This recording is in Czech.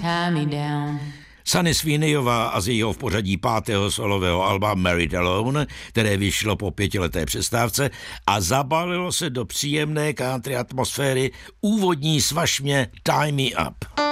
tie me down. Sunny Sweeneyová a z jejího v pořadí 5. solového alba Married Alone, které vyšlo po 5leté přestávce a zabalilo se do příjemné country atmosféry úvodní svaž mě Tie Me Up.